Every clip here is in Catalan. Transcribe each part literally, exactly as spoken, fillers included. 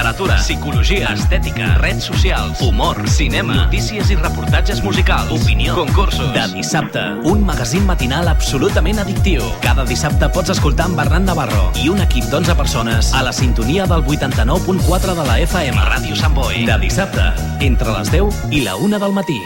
literatura, psicologia, estètica, redes socials, humor, cinema, notícies i reportatges musicals, opinió, concursos. De Dissabte, un magazín matinal absolutament addictiu. Cada dissabte pots escoltar amb Bernat Navarro i un equip d'onze persones a la sintonia del vuitanta-nou punt quatre de la F M. Ràdio Sant Boi. De dissabte, entre les deu i la una del matí.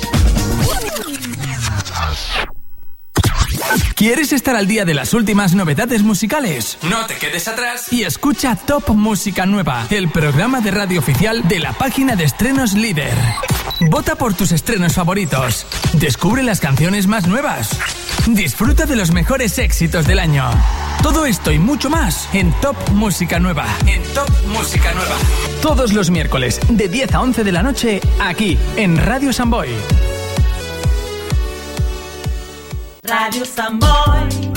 ¿Quieres estar al día de las últimas novedades musicales? No te quedes atrás y escucha Top Música Nueva, el programa de radio oficial de la página de estrenos líder. Vota por tus estrenos favoritos. Descubre las canciones más nuevas. Disfruta de los mejores éxitos del año. Todo esto y mucho más en Top Música Nueva. En Top Música Nueva. Todos los miércoles de diez a once de la noche, aquí en Radio Sant Boi. Ràdio Sant Boi.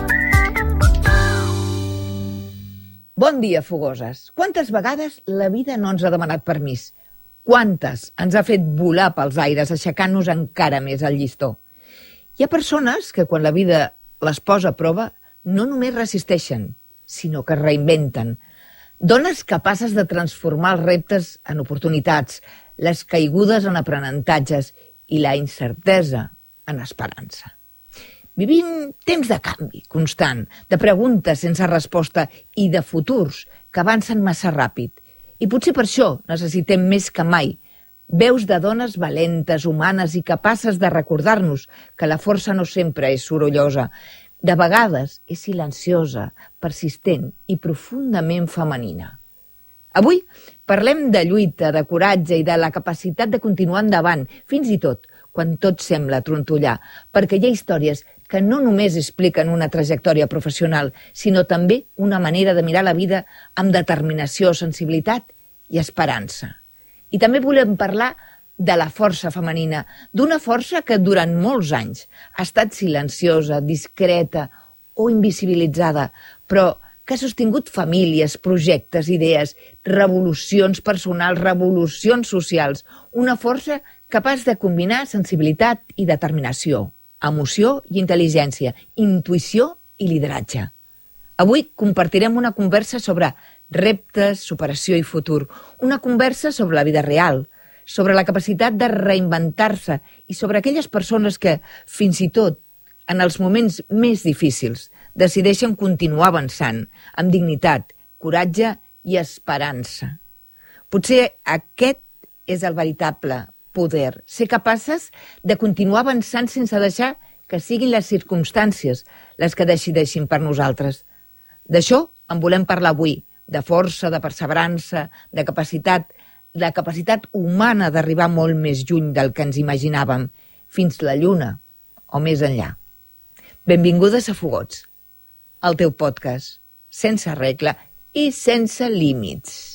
Bon dia, fogoses. Quantes vegades la vida no ens ha demanat permís? Quantes ens ha fet volar pels aires, aixecant-nos encara més al llistó? Hi ha persones que quan la vida les posa a prova no només resisteixen, sinó que es reinventen. Dones capaces de transformar els reptes en oportunitats, les caigudes en aprenentatges i la incertesa en esperança. Vivim temps de canvi constant, de preguntes sense resposta i de futurs que avancen massa ràpid. I potser per això necessitem més que mai veus de dones valentes, humanes i capaces de recordar-nos que la força no sempre és sorollosa. De vegades és silenciosa, persistent i profundament femenina. Avui parlem de lluita, de coratge i de la capacitat de continuar endavant, fins i tot quan tot sembla trontollar, perquè hi ha històries que no només expliquen una trajectòria professional, sinó també una manera de mirar la vida amb determinació, sensibilitat i esperança. I també volem parlar de la força femenina, d'una força que durant molts anys ha estat silenciosa, discreta o invisibilitzada, però que ha sostingut famílies, projectes, idees, revolucions personals, revolucions socials, una força capaç de combinar sensibilitat i determinació, emoció i intel·ligència, intuïció i lideratge. Avui compartirem una conversa sobre reptes, superació i futur, una conversa sobre la vida real, sobre la capacitat de reinventar-se i sobre aquelles persones que, fins i tot, en els moments més difícils, decideixen continuar avançant amb dignitat, coratge i esperança. Potser aquest és el veritable poder, ser capaces de continuar avançant sense deixar que siguin les circumstàncies les que decideixin per nosaltres. D'això en volem parlar avui, de força, de perseverança, de capacitat, de capacitat humana d'arribar molt més lluny del que ens imaginàvem, fins la lluna o més enllà. Benvingudes a Fogots, el teu podcast, sense regla i sense límits.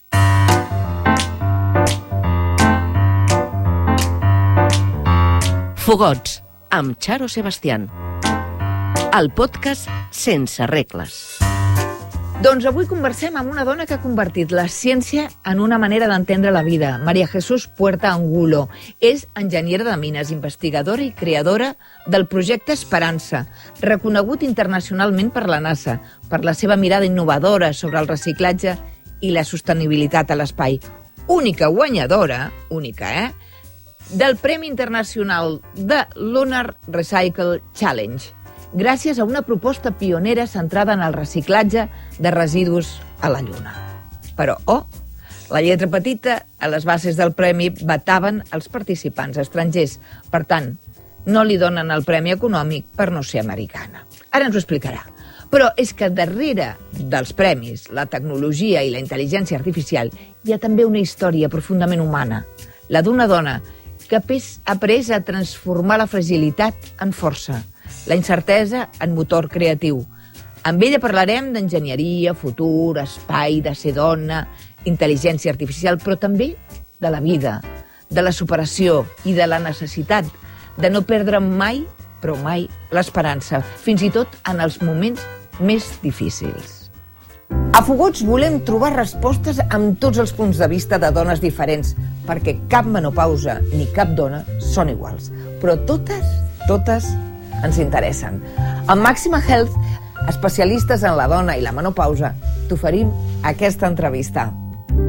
Fogots, amb Charo Sebastián. El podcast sense regles. Doncs avui conversem amb una dona que ha convertit la ciència en una manera d'entendre la vida. María Jesús Puerta Angulo és enginyera de mines, investigadora i creadora del projecte Esperança, reconegut internacionalment per la NASA, per la seva mirada innovadora sobre el reciclatge i la sostenibilitat a l'espai. Única guanyadora, única, eh?, del Premi Internacional de Lunar Recycle Challenge, gràcies a una proposta pionera centrada en el reciclatge de residus a la Lluna. Però, oh, la lletra petita a les bases del premi vetaven els participants estrangers. Per tant, no li donen el premi econòmic per no ser americana. Ara ens ho explicarà. Però és que darrere dels premis, la tecnologia i la intel·ligència artificial, hi ha també una història profundament humana, la d'una dona que ha après a transformar la fragilitat en força, la incertesa en motor creatiu. Amb ella parlarem d'enginyeria, futur, espai, de ser dona, intel·ligència artificial, però també de la vida, de la superació i de la necessitat de no perdre mai, però mai, l'esperança, fins i tot en els moments més difícils. A Fogots volem trobar respostes amb tots els punts de vista de dones diferents, perquè cap menopausa ni cap dona són iguals. Però totes, totes ens interessen. Amb Màxima Health, especialistes en la dona i la menopausa, t'oferim aquesta entrevista.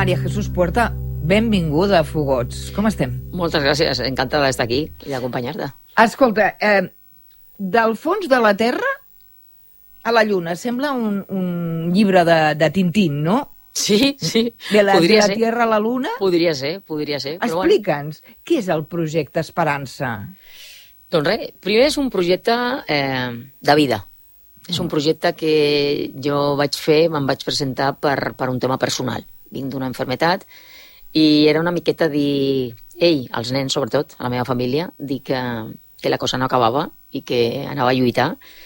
Maria Jesús Puerta, benvinguda a Fogots. Com estem? Moltes gràcies, encantada d'estar aquí i d'acompanyar-te. Escolta, eh, del fons de la Terra a la Lluna, sembla un, un llibre de, de Tintín, no? Sí, sí, de la, podria de la ser. Tierra a la Luna? Podria ser, podria ser. Explica'ns, bueno, què és el projecte Esperança? Doncs res, primer és un projecte eh, de vida. És un projecte que jo vaig fer, me'n vaig presentar per, per un tema personal. Vinc d'una malaltia i era una miqueta dir, ei, als nens sobretot, a la meva família, dir que, que la cosa no acabava i que anava a lluitar.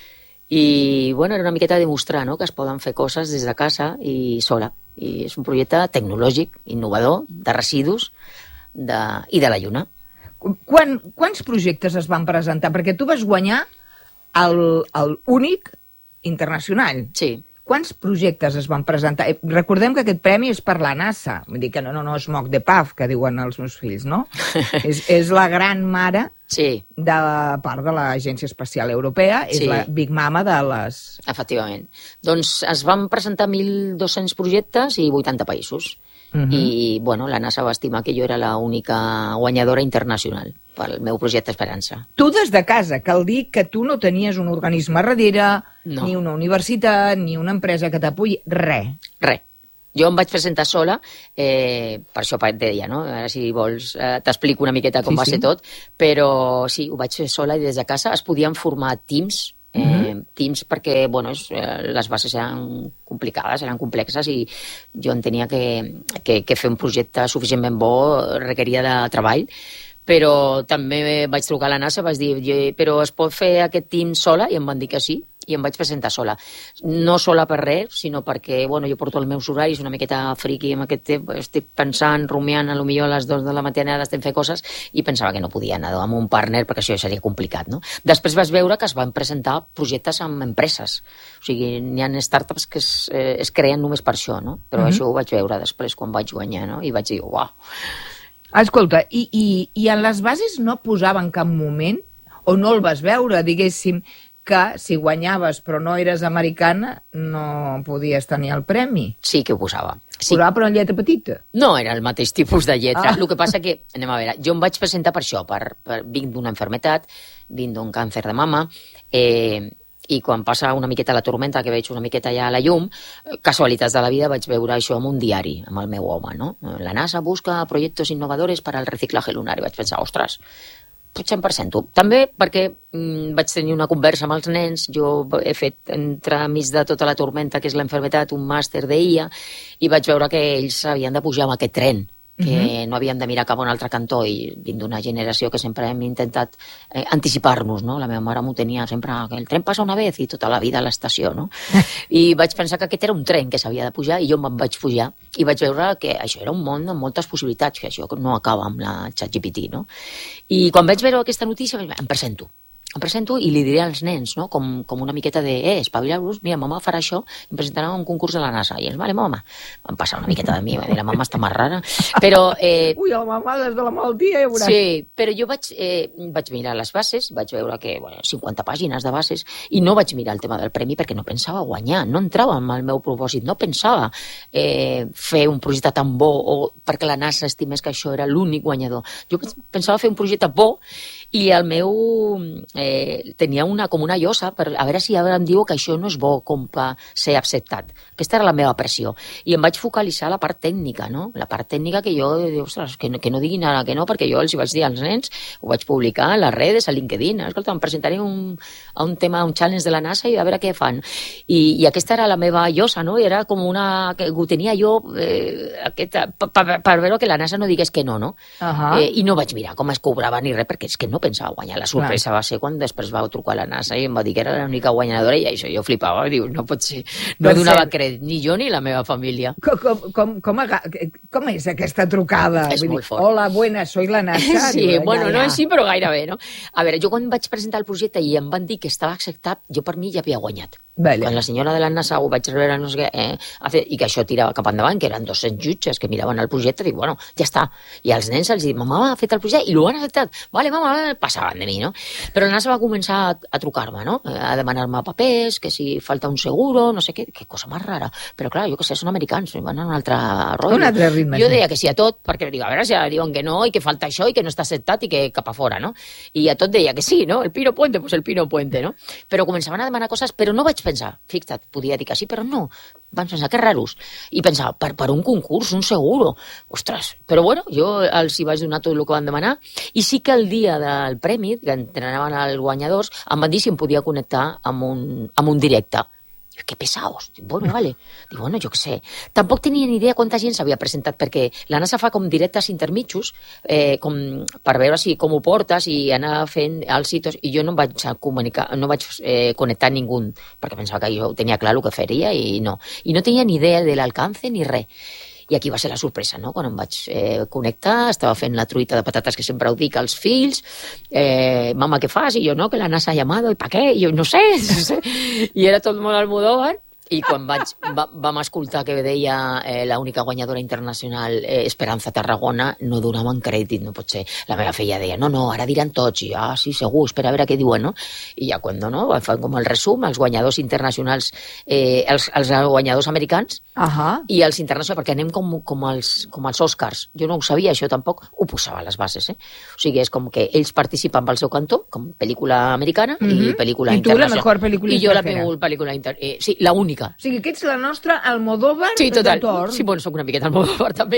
I bueno, era una miqueta demostrar, no?, que es poden fer coses des de casa i sola. I és un projecte tecnològic, innovador, de residus de, i de la Lluna. Quan, quants projectes es van presentar? Perquè tu vas guanyar el, el únic internacional. Sí. Quants projectes es van presentar? Recordem que aquest premi és per la NASA. Vull dir que no, no, no és moc de paf, que diuen els meus fills, no? és, és la gran mare sí. de part de l'Agència Espacial Europea, és sí. la Big Mama de les... Efectivament. Doncs es van presentar mil dos-cents projectes i vuitanta països. Uh-huh. I, bueno, la NASA va estimar que jo era l'única guanyadora internacional pel meu projecte Esperança. Tu des de casa, cal dir que tu no tenies un organisme darrere, no. ni una universitat, ni una empresa que t'apoyi, res. Res. Jo em vaig presentar sola, eh, per això et deia, no? Ara, si vols, eh, t'explico una miqueta com sí, va sí. ser tot, però sí, ho vaig fer sola i des de casa es podien formar teams, eh, uh-huh. teams perquè, bueno, és, eh, les bases eren complicades, eren complexes i jo entenia que, que, que fer un projecte suficientment bo requeria de treball, però també vaig trucar a la NASA, vaig dir, però es pot fer aquest team sola? I em van dir que sí, i em vaig presentar sola. No sola per res, sinó perquè, bueno, jo porto els meus horaris una miqueta friqui amb aquest temps, estic pensant, rumiant, a lo millor a les dues de la matinada estem fent coses, i pensava que no podia anar amb un partner perquè això seria complicat, no? Després vas veure que es van presentar projectes amb empreses. O sigui, n'hi ha startups que es, eh, es creen només per això, no? Però uh-huh. això ho vaig veure després quan vaig guanyar, no? I vaig dir, uau. Escolta, i, i, i en les bases no posava en cap moment, o no el vas veure, diguéssim, que si guanyaves però no eres americana no podies tenir el premi? Sí que ho posava. Sí. Posava però en lletra petita? No, era el mateix tipus de lletra. Ah. El que passa que, anem a veure, jo em vaig presentar per això, per, per vinc d'una malaltia, vinc d'un càncer de mama, eh, i quan passa una miqueta la tormenta, que veig una miqueta ja a la llum, casualitats de la vida, vaig veure això en un diari, amb el meu home, no? La NASA busca projectes innovadores per al reciclatge lunar, i vaig pensar, ostres, potser em presento. També perquè mm, vaig tenir una conversa amb els nens, jo he fet entremig de tota la tormenta, que és la malaltia, un màster d'I A, i vaig veure que ells havien de pujar amb aquest tren, que uh-huh. no havien de mirar cap a un altre cantó, i vinc d'una generació que sempre hem intentat eh, anticipar-nos, no? La meva mare m'ho tenia sempre, que el tren passa una vez, i tota la vida a l'estació, no? I vaig pensar que aquest era un tren que s'havia de pujar, i jo me'n vaig pujar, i vaig veure que això era un món amb moltes possibilitats, que això no acaba amb la ChatGPT, no? I quan vaig veure aquesta notícia, em presento. Em presento i li diré als nens, no? com, com una miqueta de, eh, espavila-vos, mira, mama farà això, em presentarà un concurs de la NASA. I ells, vale, mama. Van passar una miqueta de mi, va dir, la mama està més rara. Però... Eh, Ui, la mama des de la malaltia, ja veuràs. Sí, però jo vaig, eh, vaig mirar les bases, vaig veure que, bueno, cinquanta pàgines de bases, i no vaig mirar el tema del premi perquè no pensava guanyar, no entrava en el meu propòsit, no pensava eh, fer un projecte tan bo o perquè la NASA estimés que això era l'únic guanyador. Jo pensava fer un projecte bo i el meu... Eh, tenia una, com una llosa per a veure si ara em diu que això no és bo com per ser acceptat. Aquesta era la meva pressió. I em vaig focalitzar a la part tècnica, no? La part tècnica que jo, ostres, que no, que no diguin ara que no, perquè jo els hi vaig dir als nens, ho vaig publicar a les redes, a LinkedIn, escolta, em presentaré un, a un tema, un challenge de la NASA i a veure què fan. I, i aquesta era la meva llosa, no? I era com una... que ho tenia jo eh, aquesta, per, per, per veure que la NASA no digués que no, no? Uh-huh. Eh, I no vaig mirar com es cobrava ni res, perquè és que no pensava guanyar. La sorpresa Clar. va ser quan després va trucar a la NASA i em va dir que era l'única guanyadora i això jo flipava, diu, no pot ser, no per donava crèdit ni jo ni la meva família. Com, com, com, com, com és aquesta trucada? És Vull molt dir, fort. Hola, buena, soy la NASA. Sí, diu, bueno, ja, no ja. així, però gairebé, no? A veure, jo quan vaig presentar el projecte i em van dir que estava acceptat, jo per mi ja havia guanyat. Vale. Quan la senyora de la NASA ho vaig veure, no sé què, eh, hace, i que això tirava cap endavant, que eren dos-cents jutges que miraven el projecte, dic, bueno, ja està. I als nens els dic, mamà, ha fet el projecte, i l'ho han acceptat. Vale, mamà, passaven de mi, no? Però la NASA va començar a, a trucar-me, no? A demanar-me papers, que si falta un seguro, no sé què, que cosa més rara. Però clar, jo què sé, són americans, van a un altre rotllo. Un altre ritme. Jo deia que sí a tot, perquè dic, a veure si diuen que no, i que falta això, i que no està acceptat, i que cap a fora, no? I a tot deia que sí, no? El Pino Puente, pues el Pino Puente, no? Però començaven a demanar coses, però no vaig pensar, fixa't, podia dir que sí, però no. Van pensar, que raros. I pensava, per, per un concurs, un seguro. Ostres, però bueno, jo els hi vaig donar tot el que van demanar, i sí que el dia del premi, que entrenaven els guanyadors, em van dir si em podia connectar amb un, amb un directe. Que pesaos. Dic, bueno, vale. Dic, bueno, jo què sé. Tampoc tenia ni idea quanta gent s'havia presentat, perquè la NASA fa com directes intermitjos, eh, com per veure si com ho portes i anar fent els sitos, i jo no em vaig comunicar, no vaig eh, connectar ningú, perquè pensava que jo tenia clar el que faria, i no. I no tenia ni idea de l'alcance ni res. I aquí va ser la sorpresa, no? Quan em vaig eh, connectar, estava fent la truita de patates que sempre ho dic als fills, eh, mama, què fas? I jo, no, que la NASA ha llamado, i pa què? I jo, no sé, no sé. I era tot molt Almodóvar, i quan vaig, va, vam escoltar que deia eh, l'única guanyadora internacional, eh, Esperanza Tarragona, no donaven crèdit, no pot ser. La meva filla deia, no, no, ara diran tots, i ah, sí, segur, espera a veure què diuen, no? I ja quan no, fan com el resum, els guanyadors internacionals, eh, els, els guanyadors americans, uh-huh. i els internacionals, perquè anem com, com, els, com els Oscars. Jo no ho sabia, això tampoc, ho posava a les bases, eh? O sigui, és com que ells participen pel seu cantó, com pel·lícula americana, mm-hmm. i pel·lícula I tu internacional. la mejor pel·lícula I jo la extranjera. meva pel·lícula inter... eh, sí, la única. O sigui, que ets la nostra Almodóvar sí, total. d'autor. Sí, bueno, soc una miqueta Almodóvar també.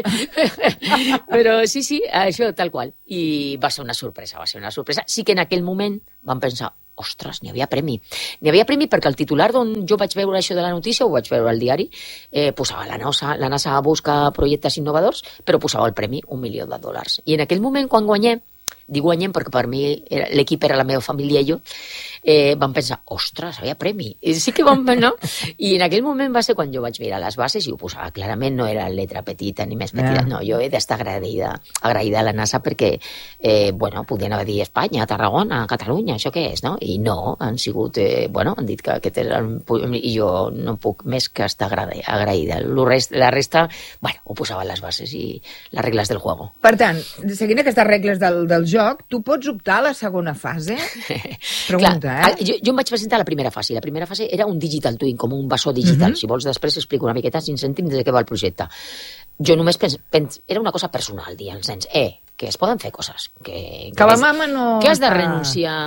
Però sí, sí, això tal qual. I va ser una sorpresa, va ser una sorpresa. Sí que en aquell moment vam pensar, ostres, n'hi havia premi. N'hi havia premi perquè el titular d'on jo vaig veure això de la notícia, ho vaig veure al diari, eh, posava la NASA, la NASA busca projectes innovadors, però posava el premi un milió de dòlars. I en aquell moment, quan guanyem, dic guanyem perquè per mi l'equip era la meva família i jo, eh, vam pensar, ostres, havia premi. I sí que vam, no? I en aquell moment va ser quan jo vaig mirar les bases i ho posava clarament, no era letra petita ni més petita, yeah. No, jo he d'estar agraïda, agraïda a la NASA perquè, eh, bueno, podien haver dit Espanya, Tarragona, Catalunya, això què és, no? I no, han sigut, eh, bueno, han dit que aquest era el, i jo no puc més que estar agraïda. Rest, la resta, bueno, ho posava a les bases i les regles del juego. Per tant, seguint aquestes regles del, del joc, tu pots optar a la segona fase? Pregunta, Clar, eh? Jo, jo em vaig presentar a la primera fase. La primera fase era un digital twin, com un bessó digital. Uh-huh. Si vols, després explico una miqueta cinc cèntims de què va el projecte. Jo només pens, pens, era una cosa personal, dir als nens, eh, que es poden fer coses. Que, que, que la mama no... Que has de està... renunciar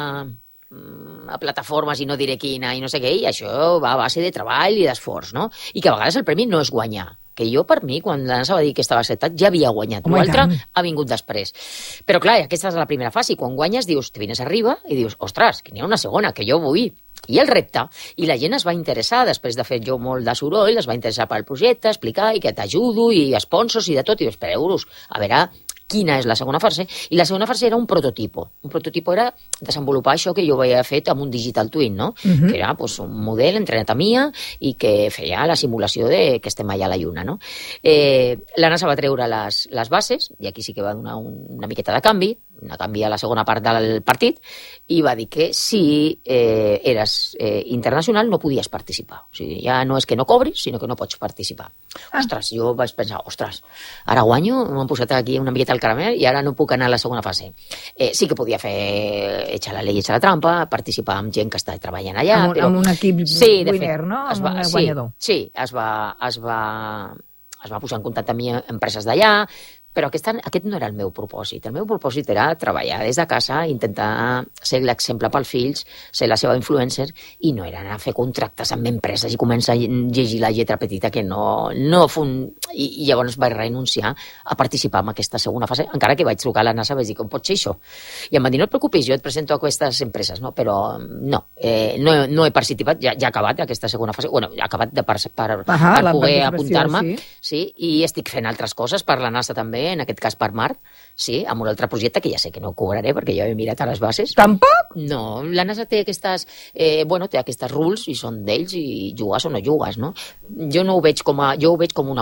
a plataformes i no diré quina i no sé què, i això va a base de treball i d'esforç, no? I que a vegades el premi no és guanyar. Que jo, per mi, quan la NASA va dir que estava acceptat, ja havia guanyat. L'altre ha vingut després. Però, clar, aquesta és la primera fase. I quan guanyes, dius, te vines arriba i dius, ostres, que n'hi ha una segona, que jo vull. I el repte. I la gent es va interessar, després de fer jo molt de soroll, es va interessar pel projecte, explicar, i que t'ajudo, i sponsors, i de tot. I dius, per euros, a veure quina és la segona fase. I la segona fase era un prototipo. Un prototipo era desenvolupar això que jo havia fet amb un digital twin, no? Uh-huh. Que era pues, un model entrenat a Mia i que feia la simulació de que estem allà a la Lluna, no? Eh, la NASA va treure les, les bases, i aquí sí que va donar un, una miqueta de canvi, una canvi a la segona part del partit, i va dir que si eh, eres eh, internacional no podies participar. O sigui, ja no és que no cobris, sinó que no pots participar. Ah. Ostres, jo vaig pensar, ostres, ara guanyo, m'han posat aquí una miqueta al caramel i ara no puc anar a la segona fase. Eh, sí que podia fer echar la llei, echar la trampa, participar amb gent que està treballant allà. Amb un, però... amb un equip sí, winner, no? Amb va, un guanyador. Sí, sí, es va, es va, es va posar en contacte amb mi empreses d'allà, però aquest, aquest no era el meu propòsit. El meu propòsit era treballar des de casa, intentar ser l'exemple pels fills, ser la seva influencer, i no era anar a fer contractes amb empreses i començar a llegir la lletra petita que no... no fun... I, I llavors vaig renunciar a participar en aquesta segona fase, encara que vaig trucar a la NASA i vaig dir, com pot ser això? I em van dir, no et preocupis, jo et presento a aquestes empreses, no? Però no, eh, no, no he participat, ja, ja he acabat aquesta segona fase, bueno, ja he acabat de per, per, Ahà, per poder apuntar-me, sí. Sí, i estic fent altres coses per la NASA també, en aquest cas per Mart, sí, amb un altre projecte que ja sé que no cobraré perquè ja he mirat a les bases. Tampoc? No, la NASA té aquestes, eh, bueno, té aquestes rules i són d'ells i jugues o no jugues, no? Jo no ho veig com a, jo ho veig com una oportunitat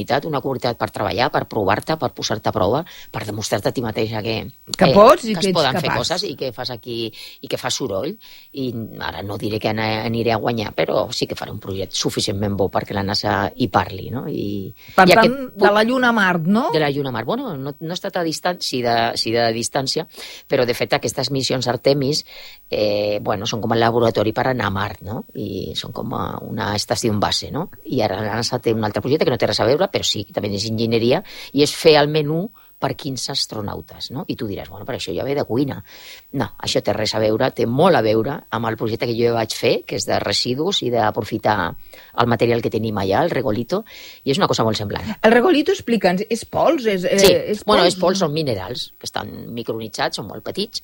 comunitat, una comunitat per treballar, per provar-te, per posar-te a prova, per demostrar-te a ti mateixa que, que pots i que, que es ets poden capaç. fer coses i que fas aquí i que fas soroll. I ara no diré que aniré a guanyar, però sí que faré un projecte suficientment bo perquè la NASA hi parli, no? I, per i tant, aquest, de la Lluna a Mart, no? De la Lluna a Mart. Bueno, no, no he estat a distància, sí de, sí de distància, però de fet aquestes missions Artemis eh, bueno, són com el laboratori per anar a Mart, no? I són com una estació base, no? I ara la NASA té un altre projecte que no té res a veure, però sí, també és enginyeria, i és fer el menú per quinze astronautes, no? I tu diràs, bueno, però això ja ve de cuina. No, això té res a veure, té molt a veure amb el projecte que jo vaig fer, que és de residus i d'aprofitar el material que tenim allà, el regolito, i és una cosa molt semblant. El regolito, explica'ns, és pols? És, sí, eh, és pols? bueno, és pols, són minerals, que estan micronitzats, són molt petits,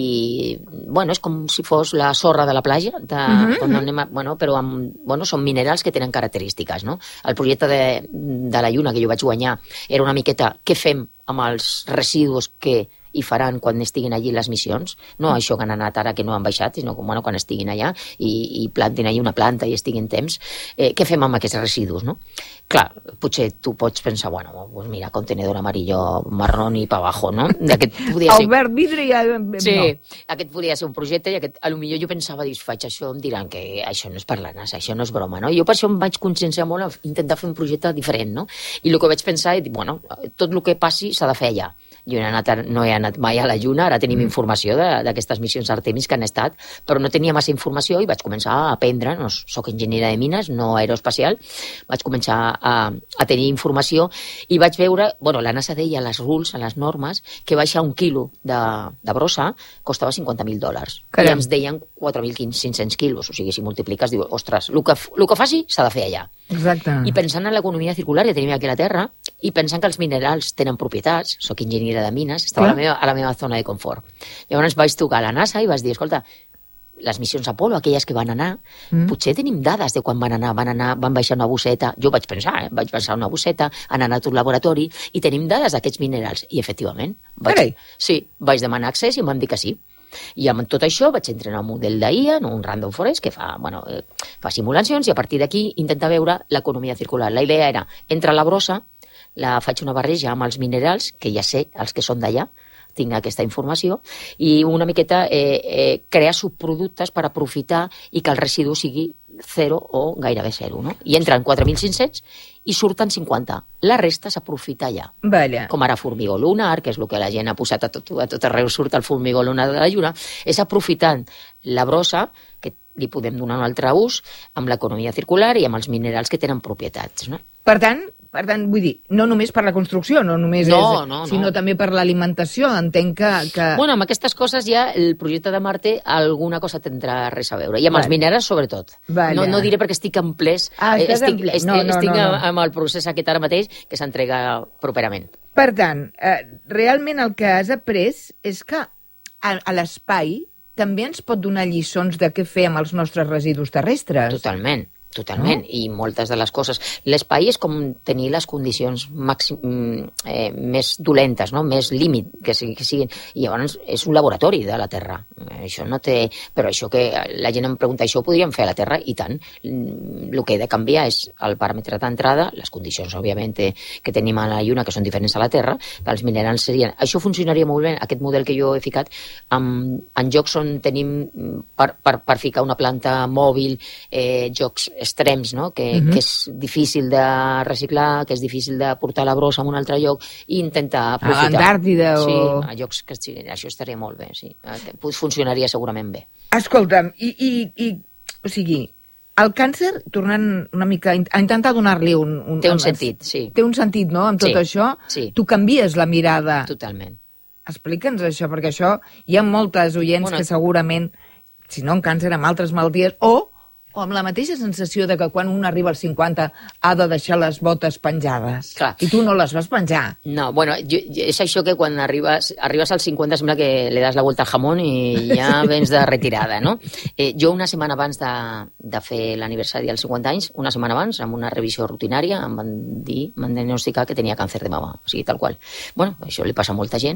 i, bueno, és com si fos la sorra de la platja, de, uh-huh, on anem a, bueno, però amb, bueno, són minerals que tenen característiques, no? El projecte de, de la Lluna que jo vaig guanyar era una miqueta què fem amb els residus que hi faran quan estiguin allí les missions, no això que han anat ara que no han baixat, sinó com, bueno, quan estiguin allà i, i plantin allà una planta i estiguin temps, eh, què fem amb aquests residus, no? Clar, potser tu pots pensar, bueno, pues mira, contenedor amarillo, marrón i pa abajo, no? Aquest podia ser... El verd vidre ja... Sí, no. Aquest podria ser un projecte i aquest, a lo millor jo pensava, dius, faig això, em diran que això no és per la NASA, això no és broma, no? Jo per això em vaig conscienciar molt a intentar fer un projecte diferent, no? I el que vaig pensar és, bueno, tot el que passi s'ha de fer allà. Jo no he anat, no he anat mai a la Lluna, ara tenim informació d'aquestes missions Artemis que han estat, però no tenia massa informació i vaig començar a aprendre, no soc enginyera de mines, no aeroespacial, vaig començar a, a tenir informació i vaig veure, bueno, la NASA deia a les rules, a les normes, que baixar un quilo de, de brossa costava cinquanta mil dòlars. Caram. I ens deien quatre mil cinc-cents quilos, o sigui, si multipliques, dius, ostres, el que, el que faci s'ha de fer allà. Exacte. I pensant en l'economia circular que tenim aquí a la Terra, i pensant que els minerals tenen propietats, soc enginyera de mines, estava a la, meva, a la meva zona de confort. Llavors vaig trucar a la NASA i vaig dir, escolta, les missions Apolo, aquelles que van anar, mm. potser tenim dades de quan van anar, van anar, van baixar una bosseta, jo vaig pensar, eh? vaig baixar una bosseta, han anat a un laboratori, i tenim dades d'aquests minerals. I efectivament, vaig, sí, vaig demanar accés i em van dir que sí. I amb tot això vaig entrenar un model d'I A, no, un Random Forest, que fa, bueno, eh, fa simulacions, i a partir d'aquí intentar veure l'economia circular. La idea era, entre la brossa, la faig una barreja amb els minerals, que ja sé, els que són d'allà, tinc aquesta informació, i una miqueta eh, eh, crear subproductes per aprofitar i que el residu sigui zero o gairebé zero, no? I entren quatre mil cinc-cents i surten cinquanta. La resta s'aprofita allà. Vale. Com ara formigó lunar, que és el que la gent ha posat a tot, a tot arreu, surt el formigó lunar de la Lluna, és aprofitant la brossa, que li podem donar un altre ús, amb l'economia circular i amb els minerals que tenen propietats, no? Per tant, per tant, vull dir, no només per la construcció, no només no, és, no, sinó no. també per l'alimentació, entenc que, que... Bueno, amb aquestes coses ja el projecte de Marte alguna cosa tindrà res a veure, i amb vale. els minerals sobretot. Vale. No, no diré perquè estic en ples, ah, eh, estic, ple. estic, no, no, estic no, no. amb el procés aquest ara mateix que s'entrega properament. Per tant, eh, realment el que has après és que a, a l'espai també ens pot donar lliçons de què fer amb els nostres residus terrestres. Totalment. Totalment, no? I moltes de les coses. L'espai és com tenir les condicions màxim, eh, més dolentes, no? Més límit que, sigui, que siguin. I llavors és un laboratori de la Terra. Això no té... Però això que la gent em pregunta, això ho podríem fer a la Terra? I tant. El que he de canviar és el paràmetre d'entrada, les condicions, òbviament, que tenim a la Lluna, que són diferents a la Terra, que els minerals serien... Això funcionaria molt bé, aquest model que jo he ficat, en, en jocs on tenim per, per, per ficar una planta mòbil, eh, jocs extrems, no? que, uh-huh. que és difícil de reciclar, que és difícil de portar la brossa a un altre lloc i intentar aprofitar. A l'Antàrtida o... Sí, a llocs que sí, això estaria molt bé, sí. Funcionaria segurament bé. Escolta'm, i, i, i o sigui, el càncer, tornant una mica a intentar donar-li un, un... Té un sentit, sí. Té un sentit, no?, amb tot sí, això. Sí. Tu canvies la mirada. Totalment. Explica'ns això, perquè això hi ha moltes oients bueno, que segurament, si no en càncer, amb altres malalties, o o amb la mateixa sensació de que quan un arriba als cinquanta ha de deixar les botes penjades. Clar. I tu no les vas penjar. No, bueno, jo, és això que quan arribes, arribes als cinquanta sembla que le das la volta al jamón i ja vens de retirada, no? Eh, jo una setmana abans de, de fer l'aniversari dels cinquanta anys, una setmana abans, amb una revisió rutinària, em van dir, m'han diagnosticat que tenia càncer de mama, o sigui, tal qual. Bueno, això li passa a molta gent.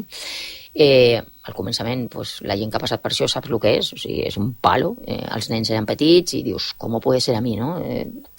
Eh, al començament, pues, la gent que ha passat per això saps el que és, o sigui, és un palo, eh, els nens eren petits i dius, com ho pot ser a mi, no? Eh,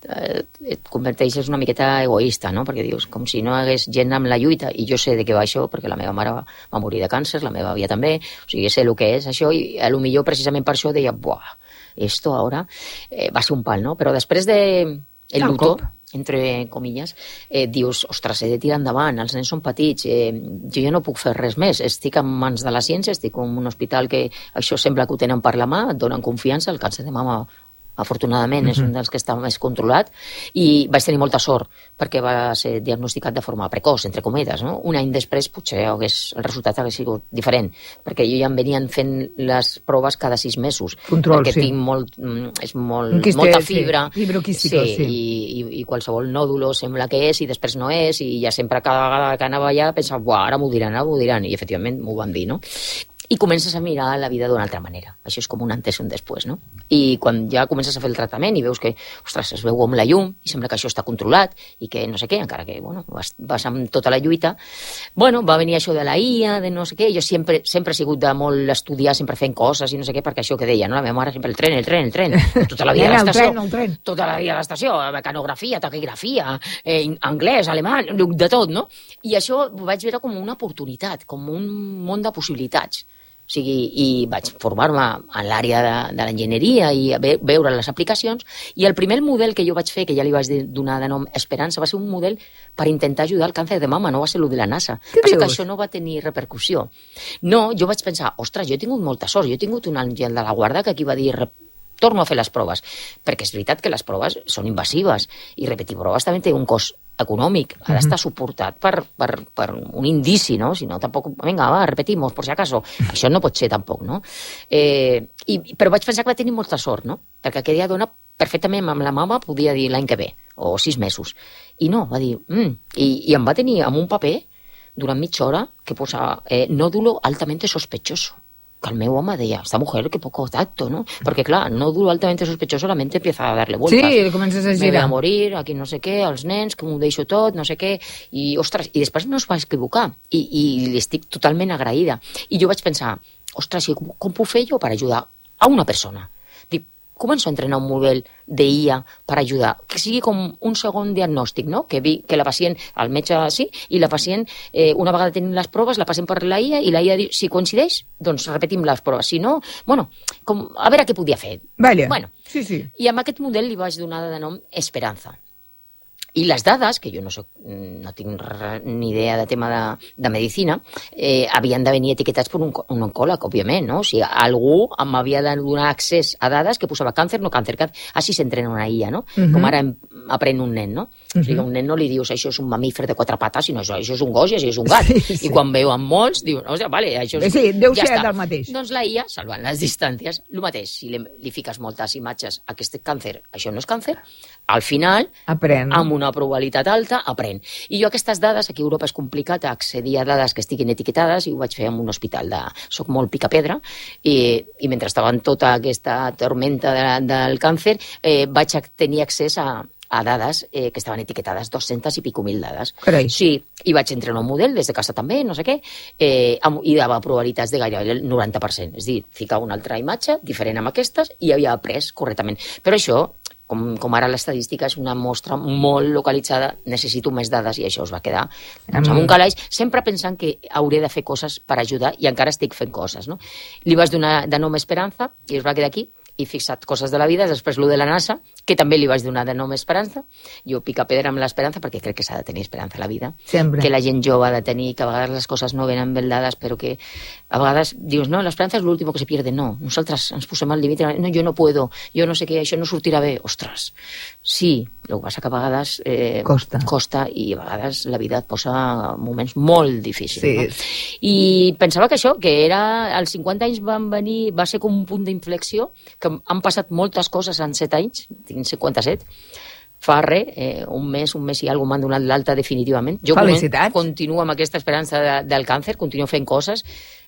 et converteixes una miqueta egoista, no? Perquè dius, com si no hagués gent amb la lluita, i jo sé de què va això, perquè la meva mare va, va morir de càncer, la meva àvia també, o sigui, sé el que és això, i a lo millor precisament per això deia, buah, esto ahora eh, va ser un pal, no? Però després de el luto, entre comilles, eh, dius, ostres, he de tirar endavant, els nens són petits, eh, jo ja no puc fer res més, estic en mans de la ciència, estic en un hospital que això sembla que ho tenen per la mà, et donen confiança, el càncer de mama afortunadament, uh-huh. és un dels que està més controlat, i vaig tenir molta sort perquè va ser diagnosticat de forma precoç, entre cometes, no? Un any després potser hagués, el resultat hagués sigut diferent, perquè jo ja em venien fent les proves cada sis mesos. Control, perquè sí. tinc molt, és molt, Quiste, molta fibra. Sí, fibroquístico, sí. sí. I, i, I qualsevol nòdulo sembla que és i després no és, i ja sempre cada vegada que anava allà pensava, buah, ara m'ho diran, ara m'ho diran, i efectivament m'ho van dir, no? I comences a mirar la vida d'una altra manera. Això és com un antes i un després, no? I quan ja comences a fer el tractament i veus que, ostres, es veu amb la llum i sembla que això està controlat i que no sé què, encara que, bueno, vas, vas amb tota la lluita, bueno, va venir això de la I A, de no sé què, jo sempre, sempre he sigut de molt estudiar, sempre fent coses i no sé què, perquè això que deia, no? La meva mare sempre el tren, el tren, el tren, tota la vida a l'estació. El tren, el tren. Tota la vida a l'estació, mecanografia, taquigrafia, eh, anglès, alemany, de tot, no? I això ho vaig veure com una oportunitat, com un món de possibilitats. O sigui, i vaig formar-me en l'àrea de, de l'enginyeria i ve, veure les aplicacions, i el primer model que jo vaig fer, que ja li vaig donar de nom Esperança, va ser un model per intentar ajudar al càncer de mama, no va ser el de la NASA. Què Passa dius? que això no va tenir repercussió. No, jo vaig pensar, ostres, jo he tingut molta sort, jo he tingut un àngel de la guarda que aquí va dir, torno a fer les proves, perquè és veritat que les proves són invasives, i repetir proves també té un cost econòmic, ha d'estar suportat per, per, per un indici, no? Si no, tampoc, vinga, va, repetimos, por si acaso. Això no pot ser, tampoc, no? Eh, i, però vaig pensar que va tenir molta sort, no? Perquè aquella dona perfectament amb la mama podia dir l'any que ve, o sis mesos. I no, va dir, mm. I, i em va tenir amb un paper durant mitja hora que posava eh, nódulo altamente sospechoso. Que el meu home deia, esta mujer, que poco tacto, ¿no? Porque, clar, nódulo altamente sospechoso, la mente empieza a darle vueltas. Sí, comences a girar. Me voy a morir, aquí no sé què, els nens, que m'ho deixo tot, no sé què, i, ostres, i després no es va equivocar, i, i li estic totalment agraïda. I jo vaig pensar, ostres, com, com puc fer jo per ajudar a una persona? Dic, començo a entrenar un model de I A per ajudar, que sigui com un segon diagnòstic, no? Que, vi, que la pacient, el metge sí, i la pacient, eh, una vegada tenim les proves, la passem per la I A, i la I A diu, si coincideix, doncs repetim les proves. Si no, bueno, com, a veure què podia fer. Vale. Bueno, sí, sí. I amb aquest model li vaig donar de nom Esperanza. I les dades, que jo no soc, no tinc re, ni idea de tema de, de medicina, eh, havien de venir etiquetats per un, un oncòleg, òbviament, no? O sigui, algú m'havia de donar accés a dades que posava càncer, no càncer, càncer. Així s'entrena una I A, no? Uh-huh. Com ara aprèn un nen, no? Uh-huh. O sigui, a un nen no li dius això és un mamífer de quatre pates, sinó això, això és un gos i això és un gat. Sí, sí. I quan veu amb molts, diu, o sigui, vale, això és... Sí, deu ja ser està. del mateix. Doncs la I A, salvant les distàncies, el mateix. Si li, li fiques moltes imatges a aquest càncer, això no és càncer, al final, aprèn. Amb una probabilitat alta, aprèn. I jo aquestes dades, aquí a Europa és complicat accedir a dades que estiguin etiquetades, i ho vaig fer en un hospital de... Soc molt picapedra, i, i mentre estava en tota aquesta tormenta de, del càncer, eh, vaig tenir accés a, a dades eh, que estaven etiquetades, dos-centes i pico mil dades. Carai. Sí, i vaig entrenar un model des de casa també, no sé què, eh, amb, i dava probabilitats de gairebé el noranta per cent. És a dir, ficava una altra imatge diferent amb aquestes i havia après correctament. Però això, com, com ara l'estadística és una mostra molt localitzada, necessito més dades, i això es va quedar doncs, amb un calaix, sempre pensant que hauré de fer coses per ajudar, i encara estic fent coses, no? Li vaig donar de nom Esperanza i es va quedar aquí, i fixat coses de la vida, després lo de la NASA, que també li vaig donar de nom Esperanza. Jo pica pedra amb l'esperança, perquè crec que s'ha de tenir esperança a la vida. Sempre. Que la gent jove ha de tenir, que a vegades les coses no venen ben dades, però que a vegades dius, no, l'esperança és l'últim que se pierde. No, nosaltres ens posem al límit, no, jo no puedo, jo no sé què, això no sortirà bé. Ostres, sí, el que passa que a vegades eh, costa. costa, i a vegades la vida et posa moments molt difícils. Sí. No? I pensava que això, que era, als cinquanta anys van venir, va ser com un punt d'inflexió, que han passat moltes coses en set anys, tinc cinquanta-set, fa res, eh, un mes, un mes i alguna m'han donat l'alta definitivament. Jo Felicitats. continuo amb aquesta esperança de, del càncer, continuo fent coses,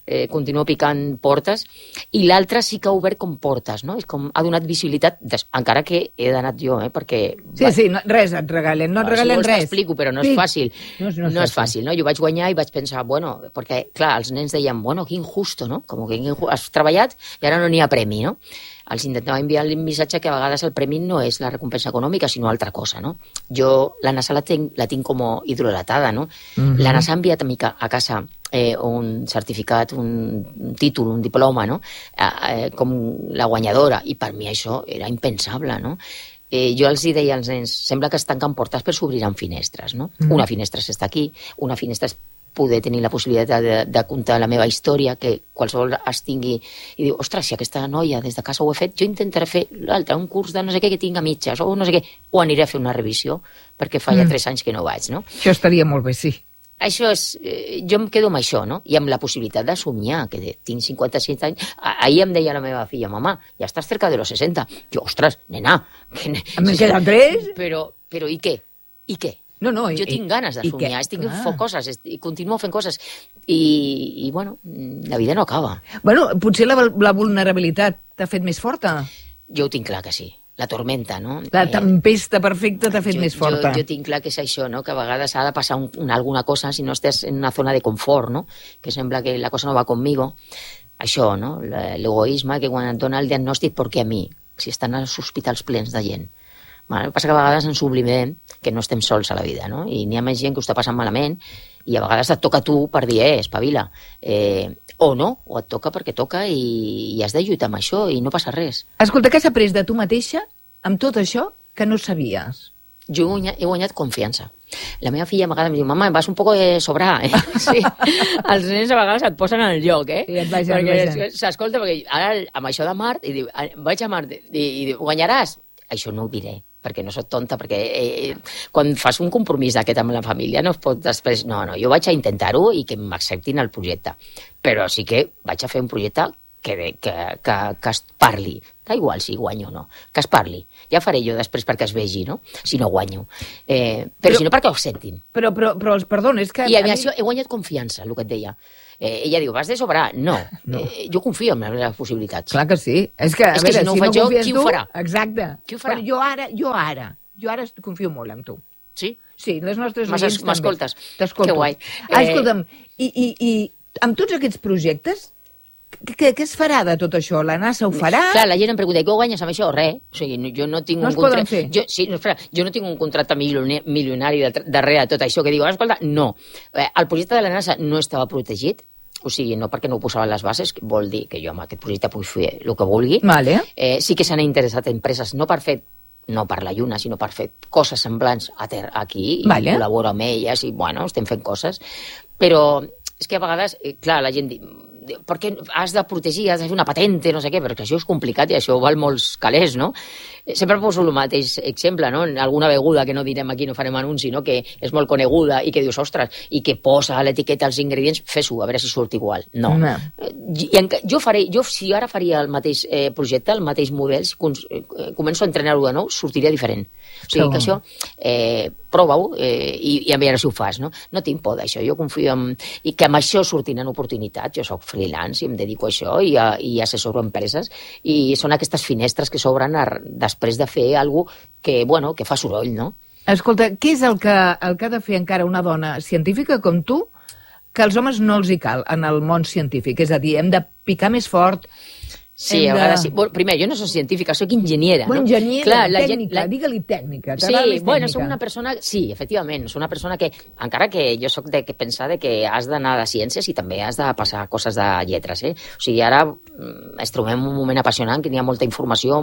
eh, continuo picant portes, i l'altre sí que ha obert com portes, no? És com, ha donat visibilitat, des, encara que he d'anar jo, eh? Perquè... Sí, va, sí, no, res et regalen, no et regalen si res. T'explico, però no sí. és fàcil. No, no, és, no és fàcil, no? Jo vaig guanyar i vaig pensar, bueno, perquè, clar, els nens deien, bueno, que injusto, no? Com que injusto, has treballat i ara no n'hi ha premi, no? Els intentava enviar el missatge que a vegades el premi no és la recompensa econòmica, sinó altra cosa, no? Jo la NASA la tinc, la tinc com hidrolatada, no? Mm-hmm. La NASA ha enviat a mi a casa eh, un certificat, un títol, un diploma, no? Eh, com la guanyadora, i per mi això era impensable, no? Eh, jo els hi deia als nens, sembla que es tanquen portes però s'obriran finestres, no? Mm. Una finestra s'està aquí, una finestra és poder tenir la possibilitat de, de contar la meva història, que qualsevol es tingui i diu, ostres, si aquesta noia des de casa ho he fet, jo intentaré fer l'altre, un curs de no sé què que tinc a mitges, o no sé què, o aniré a fer una revisió, perquè fa ja mm. tres anys que no vaig, no? Això estaria molt bé, sí. Això és... Eh, jo em quedo amb això, no? I amb la possibilitat de somiar, que tinc cinquanta-cinc anys... Ahir em deia la meva filla, mamà, ja estàs cerca de los sesenta. Jo, ostres, nena... Que... Em queden tres? Però, però i què? I què? No, no, jo i, tinc ganes de somiar, estic fent coses, i continuo fent coses, i, i bueno, la vida no acaba. Bueno, potser la, la vulnerabilitat t'ha fet més forta. Jo ho tinc clar que sí. La tormenta, no? La tempesta perfecta t'ha fet jo, més forta. Jo, jo tinc clar que és això, no? Que a vegades ha de passar un, una, alguna cosa si no estàs en una zona de confort, no? Que sembla que la cosa no va conmigo. Això, no? L'egoisme, que quan et dona el diagnòstic, per què a mi? Si estan als hospitals plens de gent. Bueno, passa que a vegades ens oblidem que no estem sols a la vida, no? I n'hi ha més gent que ho està passant malament i a vegades et toca a tu per dir, eh, espavila. Eh, o no, o et toca perquè toca i, i has de lluitar amb això i no passa res. Escolta, què has après de tu mateixa amb tot això que no sabies? Jo he guanyat, he guanyat confiança. La meva filla a vegades em diu, mama, em vas un poco de sobrar, eh? Sí, els nens a vegades et posen en el lloc, eh? I et vagin, perquè s'escolta, perquè ara amb això de Mart, i diu, vaig a Mart, i, i diu, guanyaràs? Això no ho diré, perquè no soc tonta, perquè eh, quan fas un compromís d'aquest amb la família no es pot després... No, no, jo vaig a intentar-ho i que m'acceptin el projecte. Però sí que vaig a fer un projecte que, que, que, que es parli. Da igual si guanyo o no, que es parli. Ja faré jo després perquè es vegi, no? Si no guanyo. Eh, però, però si no, perquè ho sentin. Però, però, però perdona, és que... I a mi això he guanyat confiança, el que et deia. Eh, ella diu, vas de sobrar? No. no. Eh, jo confio en les possibilitats. Clar que sí. És que, a és que veure, si no ho si faig no jo, qui tu, ho farà? Exacte. Qui ho farà? Però jo ara, jo ara, jo ara confio molt en tu. Sí? Sí, les nostres oients també. M'escoltes? T'escolto. Que guai. Ah, escolta'm, i, i, i amb tots aquests projectes, què, què es farà de tot això? La NASA ho farà? Clar, la gent em pregunta, què guanyes amb això? Res. O sigui, jo no tinc no un contracte... fer? Jo, sí, no, espera, jo no tinc un contracte milionari darrere de tot això, que dic, escolta, no. El projecte de la NASA no estava protegit, o sigui, no perquè no ho posaven les bases, que vol dir que jo amb aquest projecte puc fer el que vulgui. Vale. Eh, sí que s'han interessat empreses, no per fer no per la Lluna, sinó per fer coses semblants a ter aquí, i vale. col·laboro amb elles, i bueno, estem fent coses. Però és que a vegades, eh, clar, la gent diu, per què has de protegir, has de fer una patente, no sé què, perquè això és complicat i això val molts calés, no? Sempre poso el mateix exemple, no? En alguna beguda que no direm aquí, no farem anunci, no? Que és molt coneguda i que dius, ostres, i que posa a l'etiqueta els ingredients, fes-ho, a veure si surt igual. No. no. I en, jo faré, jo si ara faria el mateix eh, projecte, el mateix model, si eh, començo a entrenar-ho de nou, sortiria diferent. O sigui que això, eh, prova-ho eh, i, i a veure si ho fas, no? No tinc por d'això, jo confio en... I que amb això sortiran oportunitats, jo soc freelance i em dedico a això i, a, i assessoro empreses i són aquestes finestres que s'obren després de fer alguna cosa que, bueno, que fa soroll, no? Escolta, què és el que, el que ha de fer encara una dona científica com tu que als homes no els hi cal en el món científic? És a dir, hem de picar més fort... Sí, a vegades sí. Bueno, primer, jo no soc científica, soc enginyera. Bueno, no? enginyera, Clar, la tècnica, gent, la... digue-li tècnica. Sí, bueno, soc una persona... Sí, efectivament, soc una persona que, encara que jo soc de que pensar de que has d'anar de ciències i també has de passar coses de lletres, eh? O sigui, ara es trobem un moment apassionant, que n'hi ha molta informació,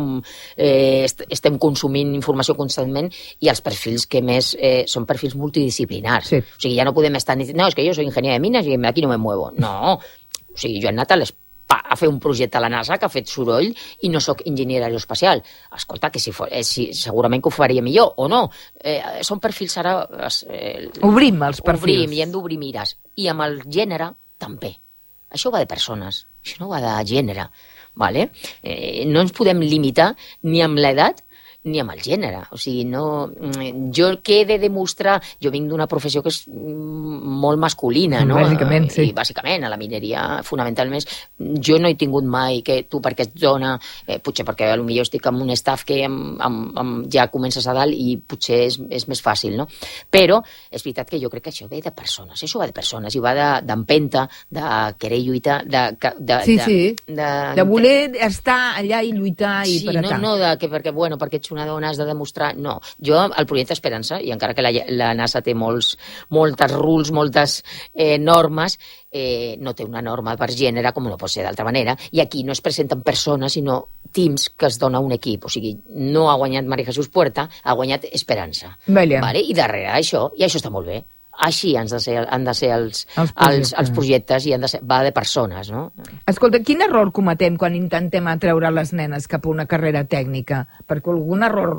eh, estem consumint informació constantment i els perfils que més eh, són perfils multidisciplinars. Sí. O sigui, ja no podem estar... No, és que jo soy ingeniera de minas i aquí no me muevo. No, o sigui, jo he anat a les a fer un projecte a la NASA que ha fet soroll i no sóc enginyera aeroespacial. Escolta, que si, for, eh, si segurament que ho faria millor, o no. Eh, són perfils ara... Eh, obrim els perfils. Obrim, i hem d'obrir mires. I amb el gènere, també. Això va de persones, això no va de gènere. Vale? Eh, no ens podem limitar ni amb l'edat ni amb el gènere. O sigui, no... Jo què he de demostrar? Jo vinc d'una professió que és molt masculina, no? Bàsicament, sí. I bàsicament, a la mineria, fonamentalment, jo no he tingut mai que tu perquè ets dona, eh, potser perquè potser estic amb un staff que amb, amb, amb, ja comences a dalt i potser és, és més fàcil, no? Però és veritat que jo crec que això ve de persones, això va de persones, i va d'empenta, de, de querer lluitar, de... de sí, de, sí, de, de, de voler de... estar allà i lluitar i sí, per no, atar. no de que perquè, bueno, perquè ets una dona has de demostrar... No, jo, el projecte Esperança, i encara que la, la NASA té molts, moltes rules, moltes eh, normes, eh, no té una norma per gènere, com no pot ser d'altra manera, i aquí no es presenten persones, sinó teams que es dona un equip. O sigui, no ha guanyat María Jesús Puerta, ha guanyat Esperança. Vale. Vale? I darrere això, i això està molt bé, així han de ser, han de ser els, els, projectes. projectes. Els, els projectes i han de ser, va de persones, no? Escolta, quin error cometem quan intentem atreure les nenes cap a una carrera tècnica? Perquè algun error...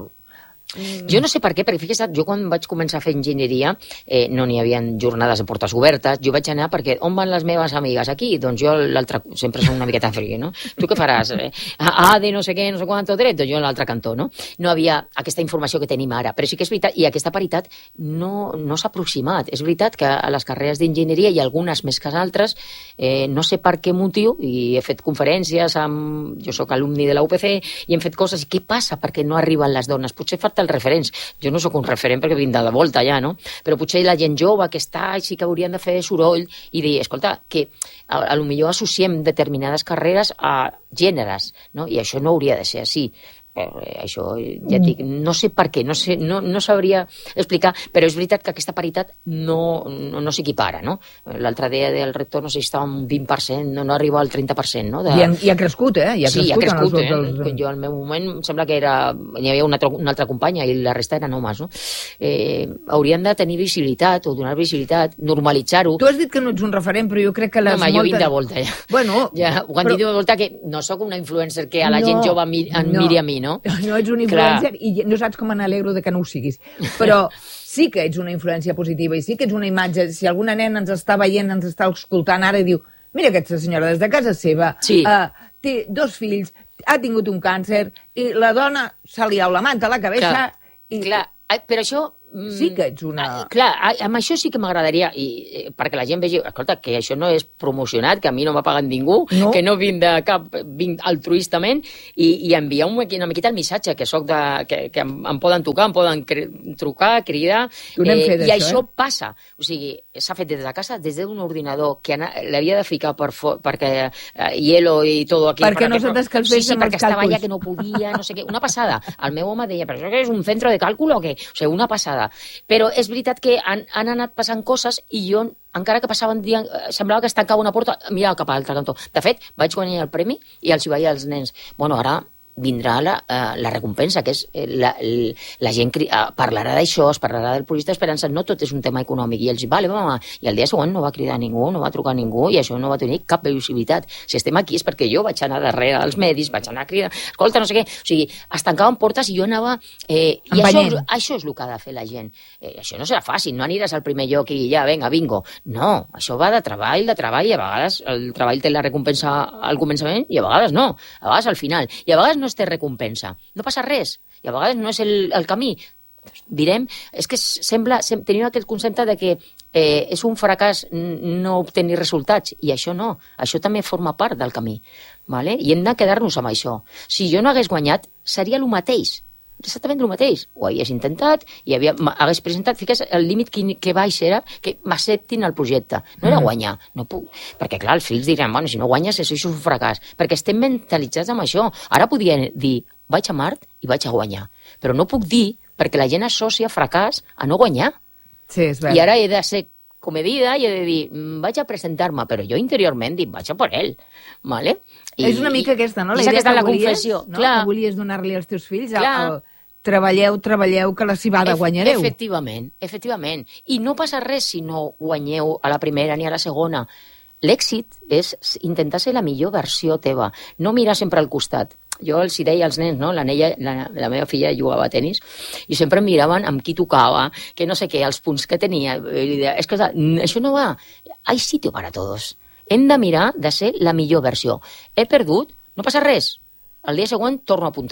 Jo no sé per què, perquè fixa't, jo quan vaig començar a fer enginyeria eh, no n'hi havia jornades de portes obertes, jo vaig anar perquè on van les meves amigues? Aquí? Doncs jo l'altre, sempre som una miqueta friki, no? Tu què faràs? Eh? Ah, de no sé què, no sé quant, dret, doncs jo a l'altre cantó, no? No havia aquesta informació que tenim ara, però sí que és veritat, i aquesta paritat no, no s'ha aproximat. És veritat que a les carreres d'enginyeria hi ha algunes més que altres, eh, no sé per què motiu, i he fet conferències amb... Jo sóc alumni de la U P C i hem fet coses, i què passa perquè no arriben les dones? Potser falta els referents. Jo no sóc un referent perquè vinc de la volta ja, no? Però potser la gent jove que està sí que haurien de fer soroll i dir, escolta, que a, a lo millor associem determinades carreres a gèneres, no? I això no hauria de ser així. Eh, això, ja et dic, no sé per què, no, sé, no, no sabria explicar, però és veritat que aquesta paritat no, no, no s'equipara, no? L'altre dia del rector no sé si estava un vint per cent, no, no arriba al trenta per cent, no? De... I, ha, I ha crescut, eh? I ha sí, crescut, ha crescut, eh? dels... Jo al meu moment em sembla que era... hi havia una, una altra companya i la resta eren homes, no? Eh, haurien de tenir visibilitat o donar visibilitat, normalitzar-ho. Tu has dit que no ets un referent, però jo crec que les Home, moltes... jo vinc de volta, ja. Bueno, ja, ho han però... dit de volta que no sóc una influencer que a la no, gent jove em no, miri a mi, no? No ets un influencer Clar. I no saps com me n'alegro de que no ho siguis. Però sí que ets una influència positiva i sí que ets una imatge. Si alguna nena ens està veient, ens està escoltant ara i diu mira aquesta senyora des de casa seva, sí. uh, té dos fills, ha tingut un càncer i la dona se li ha la manta a la cabeza... Clar. I... Clar. Però això... Sí que ets una... Clar, amb això sí que m'agradaria, i perquè la gent vegi, escolta, que això no és promocionat, que a mi no m'ha pagat ningú, no. que no vinc de cap, vinc altruistament, i, i enviar un, una miqueta el missatge, que soc de, que, que em, em poden tocar, em poden cre, trucar, cridar, eh, i això eh? passa. O sigui, s'ha fet des de casa, des d'un ordinador, que l'havia de ficar per for, perquè eh, hielo i tot aquí... Perquè no se t'escalfés sí, sí, amb perquè els càlculs. Estava allà que no podia, no sé què. Una passada. El meu home deia, però això que és un centre de càlcul o què? O sigui, una passada. Però és veritat que han, han anat passant coses i jo, encara que passaven dient, semblava que es tancava una porta, mirava cap a l'altre cantó. De fet, vaig guanyar el premi i els hi vaig als nens, bueno, ara vindrà la, uh, la recompensa, que és la, la, la gent cri, uh, parlarà d'això, es parlarà del projecte Esperança, no tot és un tema econòmic, i ells, vale, mama, i el dia següent no va cridar ningú, no va trucar ningú, i això no va tenir cap visibilitat. Si estem aquí és perquè jo vaig anar darrere dels medis, vaig anar a cridar, escolta, no sé què, o sigui, es tancaven portes i jo anava... Eh, I això, això és el que ha de fer la gent. Eh, això no serà fàcil, no aniràs al primer lloc i ja, vinga, bingo. No, això va de treball, de treball, i a vegades el treball té la recompensa al començament i a vegades no, a vegades al final, i a vegades no es té recompensa. No passa res. I a vegades no és el, el camí. Direm, és que sembla, sem, tenim aquest concepte de que eh, és un fracàs no obtenir resultats, i això no. Això també forma part del camí. Vale? I hem de quedar-nos amb això. Si jo no hagués guanyat, seria el mateix. Exactament el mateix. Ho hagués intentat i havia, hagués presentat, fiques, el límit que, que baix era que m'acceptin el projecte. No era guanyar. No puc, perquè, clar, els fills diran, bueno, si no guanyes, això és un fracàs. Perquè estem mentalitzats amb això. Ara podria dir, vaig a Mart i vaig a guanyar. Però no puc dir, perquè la gent associa fracàs a no guanyar. Sí, és veritat. I ara he de ser comedida i he de dir, vaig a presentar-me, però jo interiorment dic, vaig a per ell. Vale? I, és una mica aquesta, no? La idea que la volies, confessió. No? Clar. Que volies donar-li als teus fills. Clar. El, treballeu, treballeu, que la cibada guanyareu. Efectivament, efectivament. I no passa res si no guanyeu a la primera ni a la segona. L'èxit és intentar ser la millor versió teva, no mirar sempre al costat. Jo els hi deia als nens, no? La, Neia, la, la meva filla jugava a tenis i sempre em miraven amb qui tocava, que no sé què, els punts que tenia. I deia, és que això no va. Hay sitio para todos. Hem de mirar de ser la millor versió. He perdut, no passa res. El dia següent torno a apuntar-me.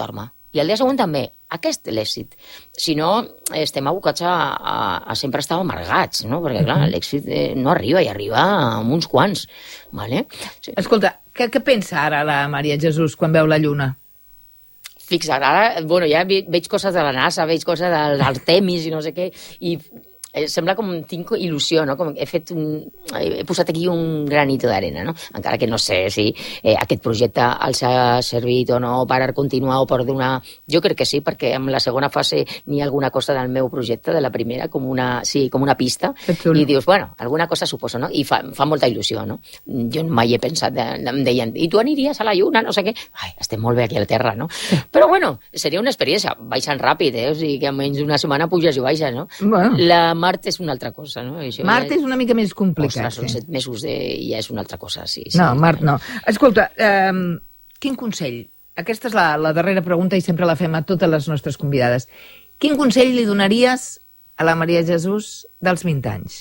I el dia següent també. Aquest és l'èxit. Si no, estem abocats a, a, a sempre estar amargats, no? Perquè, clar, l'èxit eh, no arriba, i arriba amb uns quants. Vale? Sí. Escolta, què, què pensa ara la Maria Jesús quan veu la lluna? Fixa't, ara, bueno, ja veig coses de la NASA, veig coses dels Artemis i no sé què, i eh, sembla com tinc il·lusió, no? Com he fet un, he posat aquí un granito d'arena, no? Encara que no sé si eh, aquest projecte els ha servit o no per continuar o per donar... Jo crec que sí, perquè en la segona fase n'hi ha alguna cosa del meu projecte, de la primera, com una, sí, com una pista, i dius, bueno, alguna cosa suposo, no? I fa, fa molta il·lusió, no? Jo mai he pensat, de, em deien, i tu aniries a la lluna, no sé què? Ai, estem molt bé aquí a la Terra, no? Però bueno, seria una experiència, baixant ràpid, eh? O sigui que almenys una setmana puges i baixes, no? Bueno. La Mart és una altra cosa, no? Això Mart ja... és una mica més complicat. Ostres, són sí. set mesos de... ja és una altra cosa, sí. sí. No, Mart no. Escolta, eh, quin consell? Aquesta és la, la darrera pregunta i sempre la fem a totes les nostres convidades. Quin consell li donaries a la Maria Jesús dels vint anys?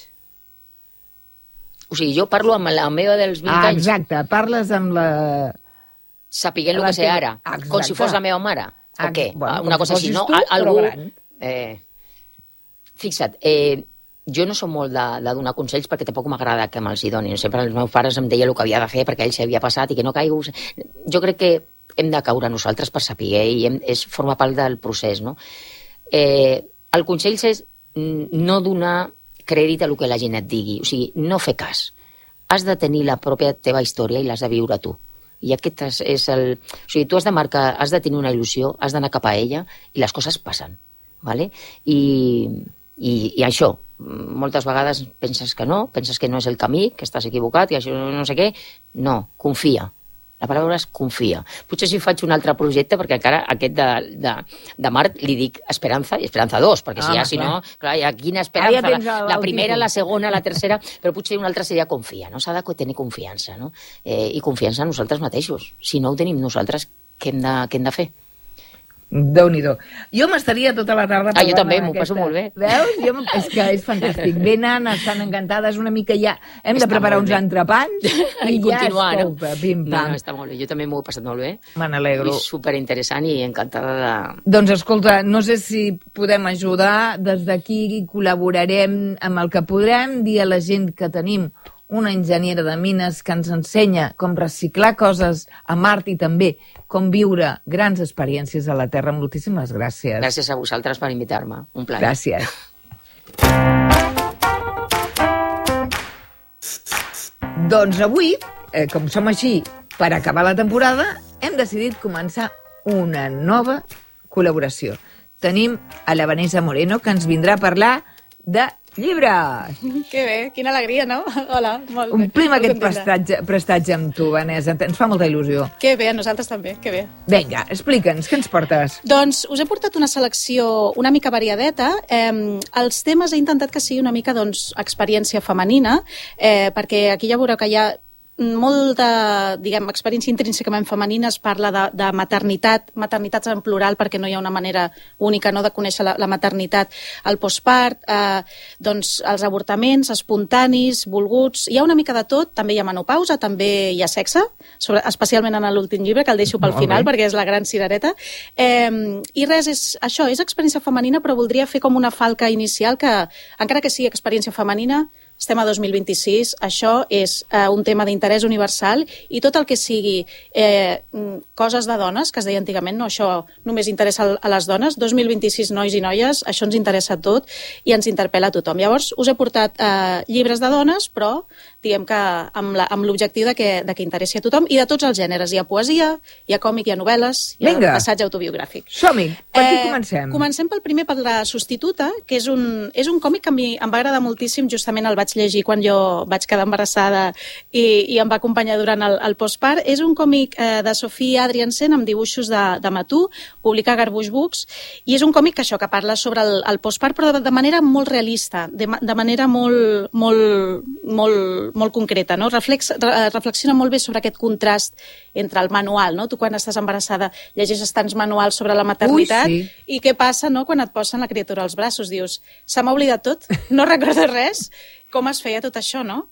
O sigui, jo parlo amb la meva dels vint ah, anys. Exacte, parles amb la... Sapiguent el la que sé teva... ara, Exacte. com si fos la meva mare. O Ah, què? bueno, Una com cosa si així, no? fossis tu, Al- Algú... però gran. Eh, fixa't, eh, jo no soc molt de, de donar consells perquè tampoc m'agrada que me'ls hi donin. Sempre els meus pares em deien el que havia de fer perquè ell s'havia passat i que no caigus. Jo crec que hem de caure nosaltres per saber i hem, és, forma part del procés, no? Eh, el consell és no donar crèdit a el que la gent et digui. O sigui, no fer cas. Has de tenir la pròpia teva història i l'has de viure tu. I aquest és, és el... O sigui, tu has de marcar, has de tenir una il·lusió, has d'anar cap a ella i les coses passen. ¿Vale? I, i, i això, moltes vegades penses que no, penses que no és el camí, que estàs equivocat i això no sé què. No, confia. La paraula és confia. Potser si faig un altre projecte, perquè encara aquest de, de, de Mart li dic Esperanza i Esperanza dos, perquè si, Ah, ja, si clar. no, clar, hi ha quina Esperanza, Ah, ja tens la, el- la el primera, títol. la segona, la tercera, però potser un altre seria confia, no? S'ha de tenir confiança, no? Eh, I confiança en nosaltres mateixos. Si no ho tenim nosaltres, què hem de, què hem de fer? Déu-n'hi-do. Jo m'estaria tota la tarda... Ah, jo parlant també, amb m'ho passo molt bé. Veus? Jo, m- és que és fantàstic. Venen, estan encantades una mica ja. Hem de Està preparar molt uns bé. entrepans i, I ja, continuar, no? escolta, pim-pam. No, no, està molt bé. Jo també m'ho he passat molt bé. Me n'alegro. I superinteressant i encantada de... Doncs escolta, no sé si podem ajudar. Des d'aquí col·laborarem amb el que podrem, dir a la gent que tenim una enginyera de mines que ens ensenya com reciclar coses a Mart i també com viure grans experiències a la Terra. Moltíssimes gràcies. Gràcies a vosaltres per invitar-me. Un plaer. Gràcies. Doncs avui, eh, com som així, per acabar la temporada, hem decidit començar una nova col·laboració. Tenim a la Vanessa Moreno, que ens vindrà a parlar de llibres. Que bé, quina alegria, no? Hola, molt bé. Omplim Molt aquest contenta. prestatge, prestatge amb tu, Vanessa. Ens fa molta il·lusió. Que bé, a nosaltres també, que bé. Vinga, explica'ns, què ens portes? Doncs us he portat una selecció una mica variadeta. Eh, els temes he intentat que sigui una mica doncs, experiència femenina, eh, perquè aquí ja veureu que hi ha molta, diguem, experiència intrínsecament femenina. Es parla de, de maternitat, maternitats en plural, perquè no hi ha una manera única, no, de conèixer la, la maternitat, el postpart, eh, doncs els avortaments espontanis, volguts, hi ha una mica de tot, també hi ha menopausa, també hi ha sexe, sobre, especialment en l'últim llibre, que el deixo pel Molt final, bé. perquè és la gran cirereta. Eh, I res, és això, és experiència femenina, però voldria fer com una falca inicial que, encara que sigui experiència femenina, estem a dos mil vint-i-sis, això és eh, un tema d'interès universal i tot el que sigui eh, coses de dones, que es deia antigament, no, això només interessa a les dones, dos mil vint-i-sis nois i noies, això ens interessa a tot i ens interpel·la a tothom. Llavors, us he portat eh, llibres de dones, però diguem que amb la- amb l'objectiu de, que, de que interessi a tothom i de tots els gèneres. Hi ha poesia, hi ha còmic, hi ha novel·les, hi ha Vinga. assaig autobiogràfic. Som-hi, per aquí Eh, comencem. Comencem pel primer, per la substituta, que és un, és un còmic que a mi em va agradar moltíssim, justament el vaig llegir quan jo vaig quedar embarassada i, i em va acompanyar durant el, el postpart. És un còmic eh, de Sofia Adriansen amb dibuixos de, de Matú, publica Garbuix Books, i és un còmic que això, que parla sobre el, el postpart, però de, de manera molt realista, de, ma- de manera molt, molt, molt, molt concreta, no? Reflex, re, reflexiona molt bé sobre aquest contrast entre el manual, no? Tu quan estàs embarassada llegeixes tants manuals sobre la maternitat. Ui, sí. I què passa, no?, quan et posen la criatura als braços? Dius, se m'ha oblidat tot, no recordo res. Com es feia tot això, no?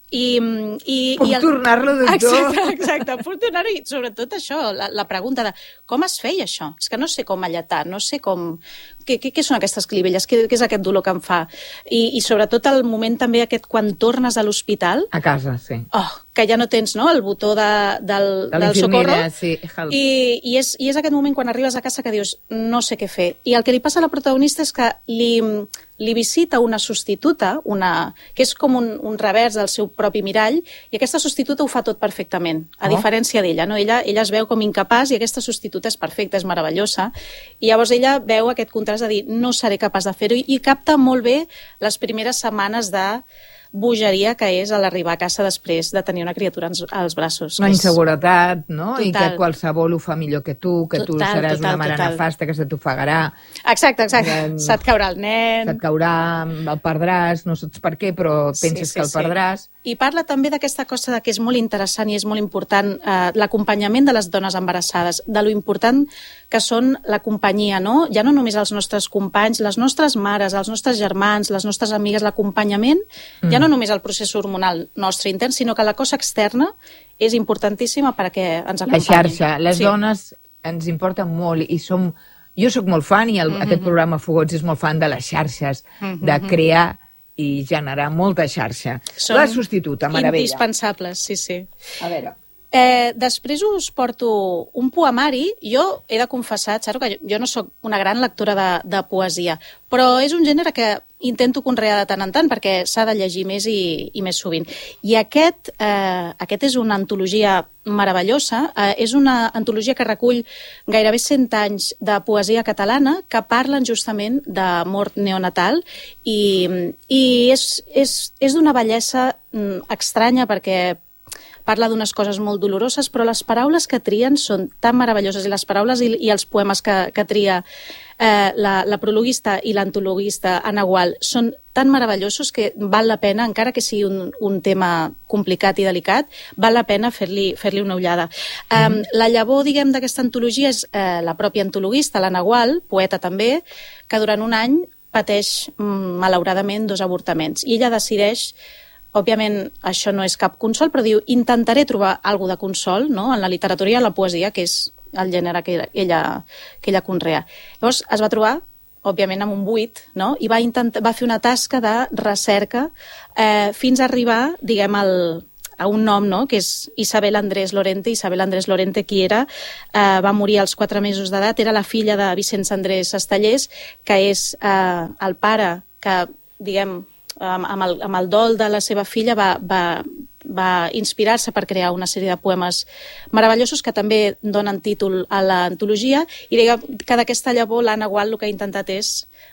I, i, Puc i el... tornar-lo, doctor? Exacte, exacte. Puc tornar-ho i sobretot això, la, la pregunta de com es feia això? És que no sé com alletar, no sé com... Què, què, què són aquestes clivelles? Què, què és aquest dolor que em fa? I, I sobretot el moment també aquest quan tornes a l'hospital... A casa, sí. Oh, que ja no tens, no?, el botó de, del, de del socorro. Sí, help. I, i, és, I és aquest moment quan arribes a casa que dius no sé què fer. I el que li passa a la protagonista és que li, li visita una substituta, una, que és com un, un revers del seu propi mirall, i aquesta substituta ho fa tot perfectament, a oh. diferència d'ella, no? Ella, ella es veu com incapaç i aquesta substituta és perfecta, és meravellosa, i llavors ella veu aquest contrast de dir no seré capaç de fer-ho, i capta molt bé les primeres setmanes de bogeria que és a l'arribar a casa després de tenir una criatura als braços. La inseguretat, no? Total. I que qualsevol ho fa millor que tu, que total, tu seràs total, una mare total. nefasta, que se t'ofegarà. Exacte, exacte. Que se't caurà el nen. Se't caurà, el perdràs, no saps per què, però penses sí, sí, que el perdràs. Sí. I parla també d'aquesta cosa de que és molt interessant i és molt important eh, l'acompanyament de les dones embarassades, de lo important que són la companyia, no? Ja no només els nostres companys, les nostres mares, els nostres germans, les nostres amigues, l'acompanyament, mm. ja no només el procés hormonal nostre intern, sinó que la cosa externa és importantíssima perquè ens acompanyi. La xarxa, les sí. dones ens importen molt i som... Jo sóc molt fan i el, mm-hmm. aquest programa Fogots és molt fan de les xarxes, mm-hmm. de crear i generar molta xarxa. Són la substituta, meravella. Indispensables, sí, sí. A veure... Eh, després us porto un poemari. Jo he de confessar, Xaro, que jo, jo no sóc una gran lectora de, de poesia, però és un gènere que intento conrear de tant en tant perquè s'ha de llegir més i, i més sovint. I aquest, eh, aquest és una antologia meravellosa, eh, és una antologia que recull gairebé cent anys de poesia catalana que parlen justament de mort neonatal i, i és, és, és d'una bellesa mm, estranya perquè parla d'unes coses molt doloroses, però les paraules que trien són tan meravelloses, i les paraules i, i els poemes que, que tria eh, la, la prologuista i l'antologista Anna Gual són tan meravellosos que val la pena, encara que sigui un, un tema complicat i delicat, val la pena fer-li fer-li una ullada. Mm. Eh, la llavor, diguem, d'aquesta antologia és eh, la pròpia antologista, l'Anna Gual, poeta també, que durant un any pateix, mm, malauradament, dos avortaments. I ella decideix... Òbviament, això no és cap consol, però diu, intentaré trobar alguna de consol, no?, en la literatura i en la poesia, que és el gènere que ella, que ella conrea. Llavors, es va trobar, òbviament, amb un buit, no?, i va, intentar, va fer una tasca de recerca eh, fins a arribar, diguem, al, a un nom, no?, que és Isabel Andrés Lorente. Isabel Andrés Lorente, qui era? Eh, va morir als quatre mesos d'edat, era la filla de Vicenç Andrés Estellers, que és eh, el pare que, diguem, amb el, amb el dol de la seva filla va, va, va inspirar-se per crear una sèrie de poemes meravellosos que també donen títol a l'antologia, i diguem que d'aquesta llavor l'Anna Gual el que ha intentat és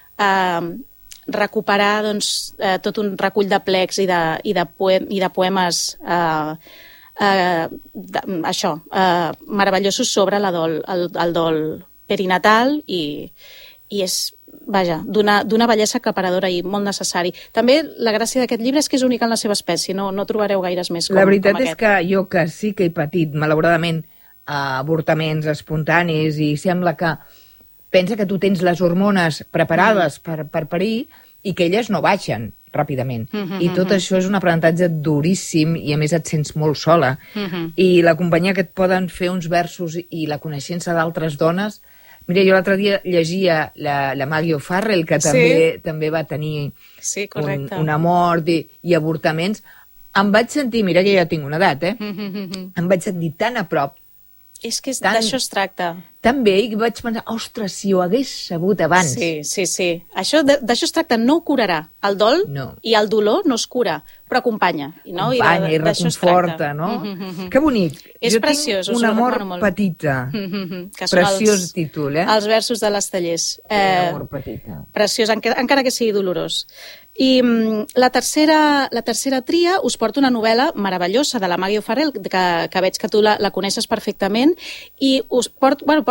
eh, recuperar doncs, eh, tot un recull de plecs i de, i de, poem, i de poemes eh, eh, de, això, eh, meravellosos sobre la dol, el, el dol perinatal i, i és vaja, d'una bellesa aclaparadora i molt necessari. També la gràcia d'aquest llibre és que és únic en la seva espècie, no, no trobareu gaires més com, la veritat com aquest. És que jo, que sí que he patit, malauradament, avortaments espontanis, i sembla que pensa que tu tens les hormones preparades mm. per, per parir i que elles no baixen ràpidament. Mm-hmm, I tot mm-hmm. això és un aprenentatge duríssim i a més et sents molt sola. Mm-hmm. I la companyia que et poden fer uns versos i la coneixença d'altres dones... Mira, jo l'altre dia llegia la, la Maggie O'Farrell, que també, sí. també va tenir sí, un, una mort i, i avortaments. Em vaig sentir, mira que ja tinc una edat, eh? Mm-hmm. Em vaig sentir tan a prop. És que d'això es tracta. Tan bé, i vaig pensar, ostres, si ho hagués sabut abans. Sí, sí, sí. Això, d'això es tracta, no ho curarà. El dol no. i el dolor no es cura, però acompanya. No? Acompanya i, i reconforta, no? Mm-hmm. Que bonic. És jo preciós. tinc un amor petita. Mm-hmm. Preciós els, títol, eh? Els versos de l'Estellers. Eh, un amor petita. Preciós, encara, encara que sigui dolorós. I mm, la, tercera, la tercera tria us porta una novel·la meravellosa de la Maggie O'Farrell, que, que veig que tu la, la coneixes perfectament, i us port, bueno, porta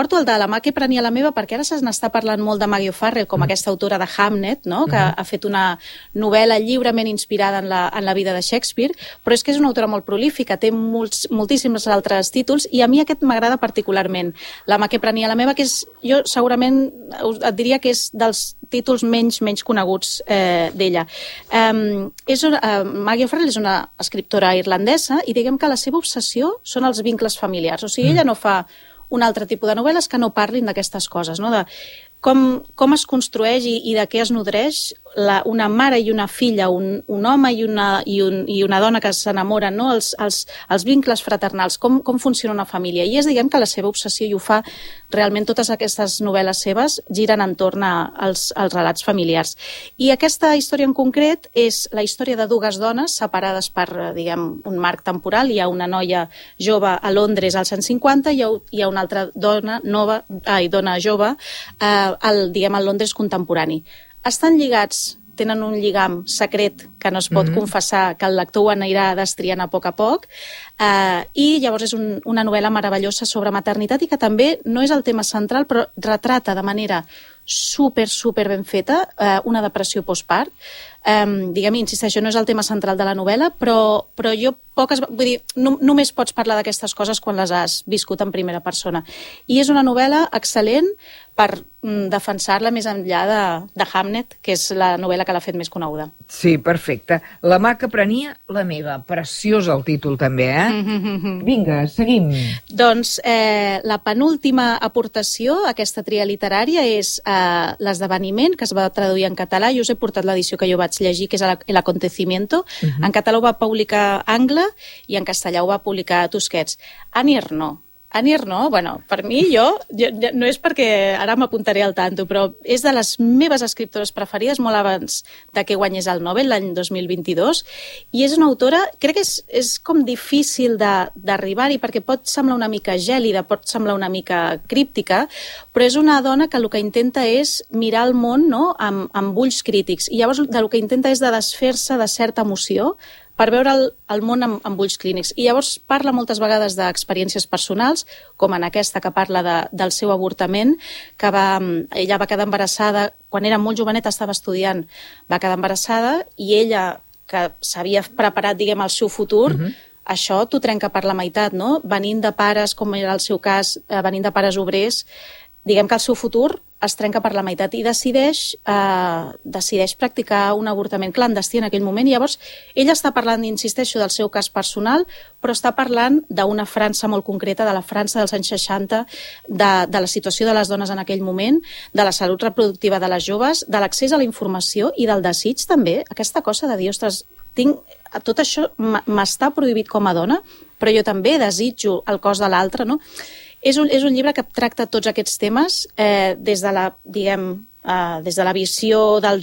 porto el de La mà que prenia la meva perquè ara se n'està parlant molt de Maggie O'Farrell com mm. aquesta autora de Hamnet, no? que mm. ha fet una novel·la lliurement inspirada en la, en la vida de Shakespeare, però és que és una autora molt prolífica, té molts, moltíssims altres títols, i a mi aquest m'agrada particularment. La mà que prenia la meva, que és, jo segurament et diria que és dels títols menys menys coneguts eh, d'ella. Um, és una, uh, Maggie O'Farrell és una escriptora irlandesa i diguem que la seva obsessió són els vincles familiars. O sigui, ella no fa un altre tipus de novel·les que no parlin d'aquestes coses, no? De com, com es construeix i, i de què es nodreix la, una mare i una filla, un, un home i una, i, un, i una dona que s'enamoren, no? els, els, els vincles fraternals, com, com funciona una família. I és, diguem, que la seva obsessió, i ho fa realment totes aquestes novel·les seves, giren entorn als, als relats familiars. I aquesta història en concret és la història de dues dones separades per, diguem, un marc temporal. Hi ha una noia jove a Londres als anys cinquanta i hi ha, hi ha una altra dona nova, ai, dona jove eh, al, diguem, al Londres contemporani. Estan lligats, tenen un lligam secret que no es pot mm-hmm. confessar, que el lector ho anirà destriant a poc a poc, eh, i llavors és un, una novel·la meravellosa sobre maternitat i que també no és el tema central, però retrata de manera super, super ben feta eh, una depressió postpart. Um, diguem, insisteixo, no és el tema central de la novel·la, però, però jo poques... Vull dir, no, només pots parlar d'aquestes coses quan les has viscut en primera persona. I és una novel·la excel·lent per mm, defensar-la més enllà de, de Hamnet, que és la novel·la que l'ha fet més coneguda. Sí, perfecte. La mà que prenia la meva. Preciós el títol, també, eh? Mm-hmm. Vinga, seguim. Doncs eh, la penúltima aportació a aquesta tria literària és eh, l'esdeveniment, que es va traduir en català. Jo us he portat l'edició que jo vaig llegir, que és El Acontecimiento. Uh-huh. En català ho va publicar Angle i en castellà ho va publicar Tusquets. Annie Ernaux. Annie Ernaux, bueno, per mi, jo, jo no és perquè ara m'apuntaré al tanto, però és de les meves escriptores preferides molt abans de que guanyés el Nobel l'any dos mil vint-i-dos, i és una autora, crec que és, és com difícil d'arribar-hi perquè pot semblar una mica gèlida, pot semblar una mica críptica, però és una dona que el que intenta és mirar el món, no?, amb, amb ulls crítics, i llavors el que intenta és de desfer-se de certa emoció per veure el, el món amb, amb ulls clínics. I llavors parla moltes vegades d'experiències personals, com en aquesta que parla de, del seu avortament, que va, ella va quedar embarassada, quan era molt joveneta, estava estudiant, va quedar embarassada, i ella, que s'havia preparat, diguem, el seu futur, uh-huh. això t'ho trenca per la meitat, no? Venint de pares, com era el seu cas, eh, venint de pares obrers, diguem que el seu futur es trenca per la meitat i decideix, eh, decideix practicar un avortament clandestí en aquell moment. I llavors ella està parlant, insisteixo, del seu cas personal, però està parlant d'una França molt concreta, de la França dels anys seixanta, de, de la situació de les dones en aquell moment, de la salut reproductiva de les joves, de l'accés a la informació i del desig també, aquesta cosa de dir, ostres, tinc, tot això m'està prohibit com a dona, però jo també desitjo el cos de l'altre, no? És un, és un llibre que tracta tots aquests temes eh, des de la, diguem, eh, des de la visió del